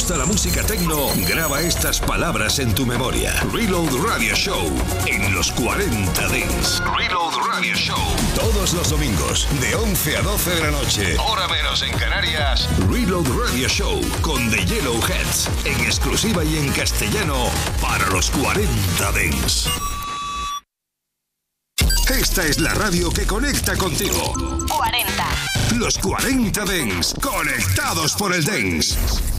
gusta la música techno, graba estas palabras en tu memoria. Reload Radio Show en los 40 Dents. Reload Radio Show. Todos los domingos, de 11 a 12 de la noche, hora menos en Canarias. Reload Radio Show con The Yellowheads, en exclusiva y en castellano para los 40 Dents. Esta es la radio que conecta contigo. 40. Los 40 Dents, conectados por el Dents.